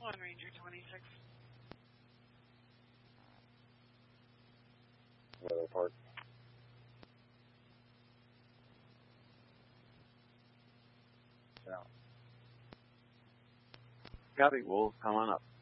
1, Ranger 26. Weather Park. Copy, we'll come on up.